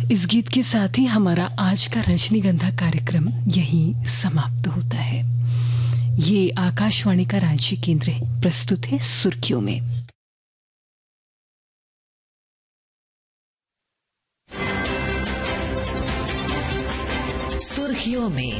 इस गीत के साथ ही हमारा आज का रजनीगंधा कार्यक्रम यहीं समाप्त होता है। ये आकाशवाणी का रांची केंद्र है। प्रस्तुत है सुर्खियों में। सुर्खियों में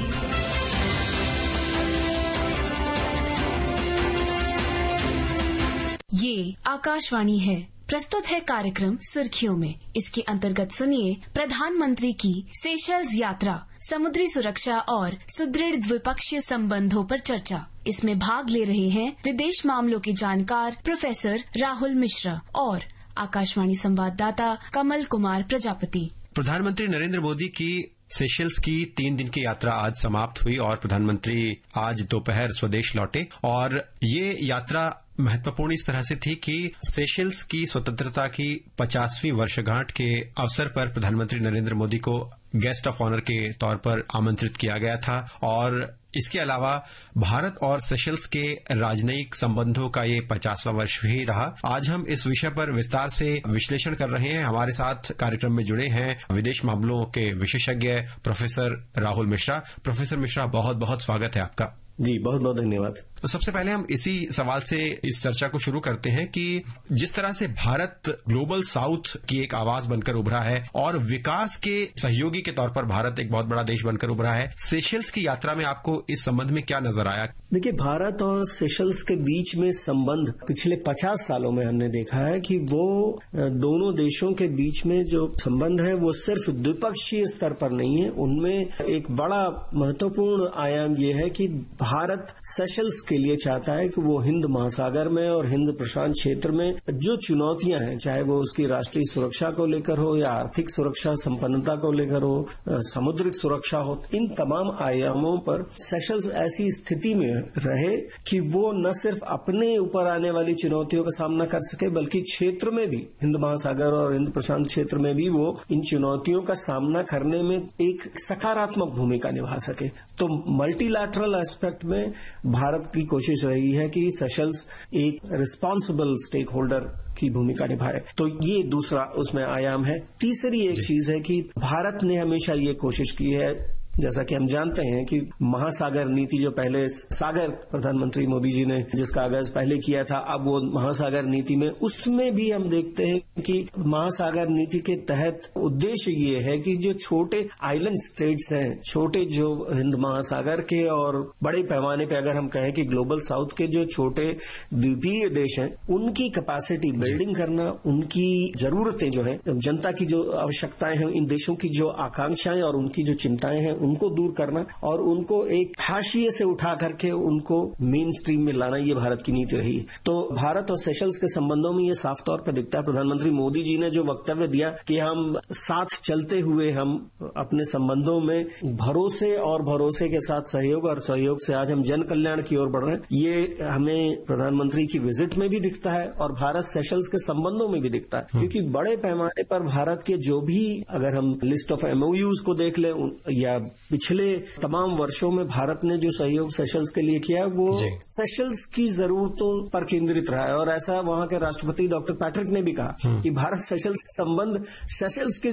ये आकाशवाणी है। प्रस्तुत है कार्यक्रम सुर्खियों में। इसके अंतर्गत सुनिए प्रधानमंत्री की सेशल्स यात्रा, समुद्री सुरक्षा और सुदृढ़ द्विपक्षीय संबंधों पर चर्चा। इसमें भाग ले रहे हैं विदेश मामलों के जानकार प्रोफेसर राहुल मिश्रा और आकाशवाणी संवाददाता कमल कुमार प्रजापति। प्रधानमंत्री नरेंद्र मोदी की सेशल्स की 3 दिन की यात्रा आज समाप्त हुई और प्रधानमंत्री आज दोपहर स्वदेश लौटे। और ये यात्रा महत्वपूर्ण इस तरह से थी कि सेशल्स की स्वतंत्रता की 50वीं वर्षगांठ के अवसर पर प्रधानमंत्री नरेंद्र मोदी को गेस्ट ऑफ ऑनर के तौर पर आमंत्रित किया गया था। और इसके अलावा भारत और सेशल्स के राजनयिक संबंधों का ये 50वां वर्ष भी रहा। आज हम इस विषय पर विस्तार से विश्लेषण कर रहे हैं। हमारे साथ कार्यक्रम में जुड़े हैं विदेश मामलों के विशेषज्ञ प्रोफेसर राहुल मिश्रा। प्रोफेसर मिश्रा, बहुत बहुत स्वागत है आपका। जी, बहुत बहुत धन्यवाद। तो सबसे पहले हम इसी सवाल से इस चर्चा को शुरू करते हैं कि जिस तरह से भारत ग्लोबल साउथ की एक आवाज बनकर उभरा है और विकास के सहयोगी के तौर पर भारत एक बहुत बड़ा देश बनकर उभरा है, सेशल्स की यात्रा में आपको इस संबंध में क्या नजर आया? देखिए, भारत और सेशल्स के बीच में संबंध पिछले 50 सालों में हमने देखा है कि वो दोनों देशों के बीच में जो संबंध है वो सिर्फ द्विपक्षीय स्तर पर नहीं है। उनमें एक बड़ा महत्वपूर्ण आयाम ये है कि भारत सेशल्स के लिए चाहता है कि वो हिंद महासागर में और हिंद प्रशांत क्षेत्र में जो चुनौतियां हैं, चाहे वो उसकी राष्ट्रीय सुरक्षा को लेकर हो या आर्थिक सुरक्षा संपन्नता को लेकर हो, समुद्रिक सुरक्षा हो, इन तमाम आयामों पर सेशल्स ऐसी स्थिति में रहे कि वो न सिर्फ अपने ऊपर आने वाली चुनौतियों का सामना कर सके बल्कि क्षेत्र में भी, हिंद महासागर और हिंद प्रशांत क्षेत्र में भी वो इन चुनौतियों का सामना करने में एक सकारात्मक भूमिका निभा सके। तो मल्टीलैटरल एस्पेक्ट में भारत की कोशिश रही है कि सेशल्स एक रिस्पॉन्सिबल स्टेक होल्डर की भूमिका निभाए। तो ये दूसरा उसमें आयाम है। तीसरी एक चीज है कि भारत ने हमेशा ये कोशिश की है, जैसा कि हम जानते हैं कि महासागर नीति जो पहले सागर प्रधानमंत्री मोदी जी ने जिसका आगाज पहले किया था, अब वो महासागर नीति में, उसमें भी हम देखते हैं कि महासागर नीति के तहत उद्देश्य ये है कि जो छोटे आइलैंड स्टेट्स हैं, छोटे जो हिंद महासागर के और बड़े पैमाने पे अगर हम कहें कि ग्लोबल साउथ के जो छोटे द्वीपीय देश हैं, उनकी कैपेसिटी बिल्डिंग करना, उनकी जरूरतें जो है, जनता की जो आवश्यकताएं हैं, इन देशों की जो आकांक्षाएं और उनकी जो चिंताएं हैं, उनको दूर करना और उनको एक हाशिए से उठा करके उनको मेन स्ट्रीम में लाना, ये भारत की नीति रही है। तो भारत और सेशल्स के संबंधों में ये साफ तौर पर दिखता है। प्रधानमंत्री मोदी जी ने जो वक्तव्य दिया कि हम साथ चलते हुए हम अपने संबंधों में भरोसे और भरोसे के साथ सहयोग और सहयोग से आज हम जन कल्याण की ओर बढ़ रहे हैं, ये हमें प्रधानमंत्री की विजिट में भी दिखता है और भारत सेशल्स के संबंधों में भी दिखता है। क्योंकि बड़े पैमाने पर भारत के जो भी, अगर हम लिस्ट ऑफ MOUs को देख लें या पिछले तमाम वर्षों में भारत ने जो सहयोग सेशल्स के लिए किया वो सेशल्स की जरूरतों पर केंद्रित रहा है। और ऐसा वहां के राष्ट्रपति डॉक्टर पैट्रिक ने भी कहा कि भारत सेशल्स के संबंध सेशल्स के